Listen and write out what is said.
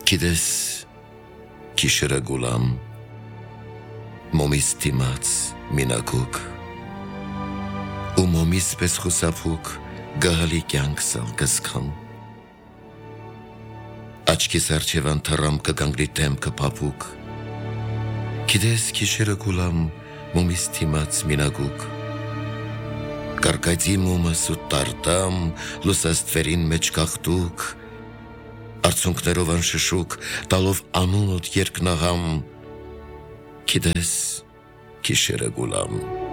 Գիտես, գիշերը գուլամ, մոմիս դիմաց մինագուկ, ու մոմիս պես խուսափուկ գահալի կյանքսալ կսկամ, աչքիս արջևան թռամ կգանգրի դեմքը փափուկ, գիտես, գիշերը գուլամ, մոմիս դիմաց մինագուկ, կարկայծի մոմս ու տարտամ, լուսաստվերին մեջ կախտուկ, արցունքներով անշշուկ, տալով անունոտ երկնաղամ, գիտես, գիշերը գուլամ,